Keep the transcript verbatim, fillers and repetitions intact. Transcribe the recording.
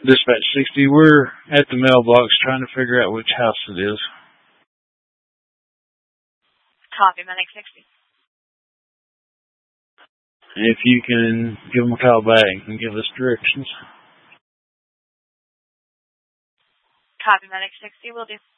Dispatch sixty, we're at the mailbox trying to figure out which house it is. Copy, Medic sixty. If you can give them a call back and give us directions. Copy, Medic sixty, will do.